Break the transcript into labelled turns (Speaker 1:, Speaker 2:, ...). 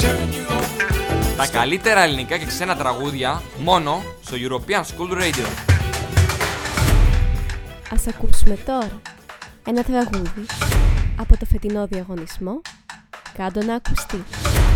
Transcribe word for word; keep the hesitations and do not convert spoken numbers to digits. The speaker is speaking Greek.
Speaker 1: Τα καλύτερα ελληνικά και ξένα τραγούδια μόνο στο European School Radio.
Speaker 2: Ας ακούσουμε τώρα ένα τραγούδι από το φετινό διαγωνισμό «Κάντο να ακουστεί».